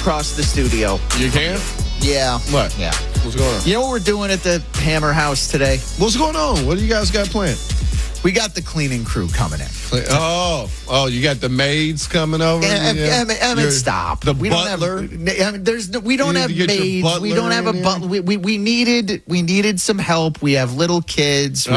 across the studio. You can? Yeah. What? Yeah. What's going on? You know what we're doing at the Hammer House today? What's going on? What do you guys got planned? We got the cleaning crew coming in. Oh, you got the maids coming over? Emmett, stop. The we butler? Don't have, we don't have maids. We don't have a butler. We needed some help. We have little kids.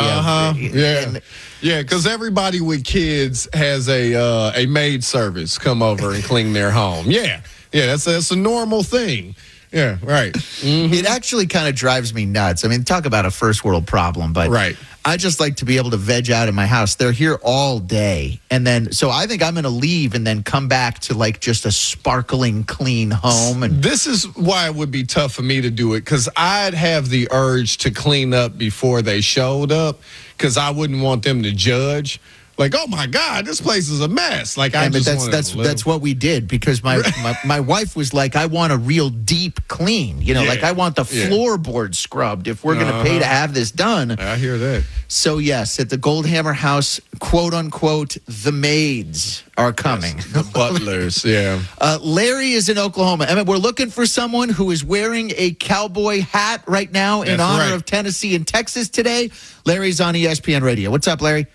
Yeah, because everybody with kids has a maid service come over and clean their home. Yeah, that's a normal thing. Yeah, right. Mm-hmm. It actually kind of drives me nuts. I mean, talk about a first world problem, but right. I just like to be able to veg out in my house. They're here all day. And then, so I think I'm going to leave and then come back to like just a sparkling clean home. And this is why it would be tough for me to do it, because I'd have the urge to clean up before they showed up, because I wouldn't want them to judge. Like, oh my God, this place is a mess. Like, that's what we did, because my wife was like, I want a real deep clean. Like I want the floorboard scrubbed if we're going to pay to have this done. I hear that. So yes, at the Goldhammer House, quote unquote, the maids are coming. Yes, the butlers, yeah. Larry is in Oklahoma. Emmett, we're looking for someone who is wearing a cowboy hat right now in honor of Tennessee and Texas today. Larry's on ESPN Radio. What's up, Larry?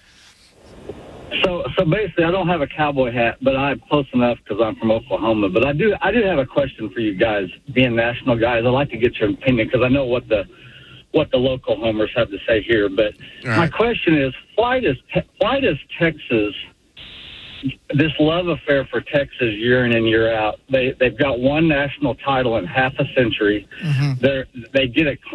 So basically, I don't have a cowboy hat, but I'm close enough because I'm from Oklahoma. But I do have a question for you guys, being national guys. I'd like to get your opinion because I know what the local homers have to say here. But my question is, why does Texas, this love affair for Texas year in and year out? They've got one national title in half a century. Mm-hmm. They get a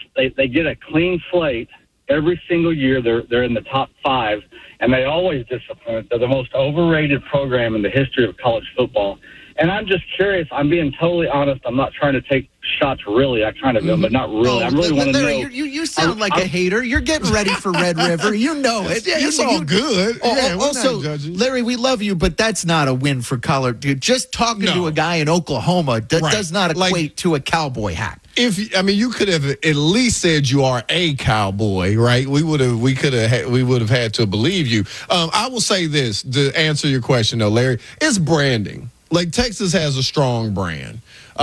clean slate every single year. They're in the top 5. And they always disappoint. They're the most overrated program in the history of college football. And I'm just curious. I'm being totally honest. I'm not trying to take shots, really. I kind of am, but not really. I really want to know. You sound like a hater. You're getting ready for Red River. You know it. It's all good. Also, Larry, we love you, but that's not a win for color. Dude, just talking to a guy in Oklahoma does not equate to a cowboy hat. You could have at least said you are a cowboy, right? We would have had to believe you. I will say this to answer your question, though, Larry. It's branding. Like, Texas has a strong brand,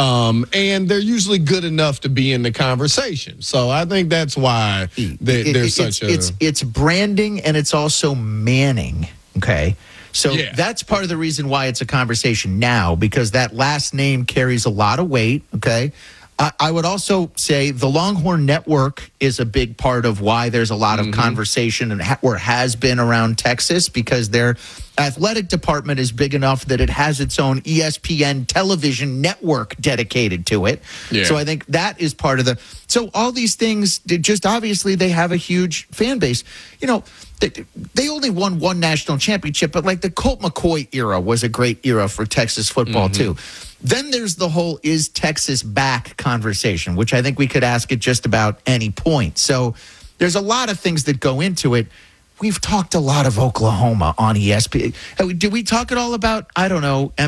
and they're usually good enough to be in the conversation. So I think that's why there's such a... It's branding, and it's also manning, okay? So that's part of the reason why it's a conversation now, because that last name carries a lot of weight, okay? I would also say the Longhorn Network is a big part of why there's a lot of conversation and or has been around Texas, because their athletic department is big enough that it has its own ESPN television network dedicated to it. Yeah. So I think that is part of the... So all these things, just obviously they have a huge fan base. They only won one national championship, but like the Colt McCoy era was a great era for Texas football too. Then there's the whole "is Texas back" conversation, which I think we could ask at just about any point. So there's a lot of things that go into it. We've talked a lot of Oklahoma on ESPN. Did we talk at all about, I don't know,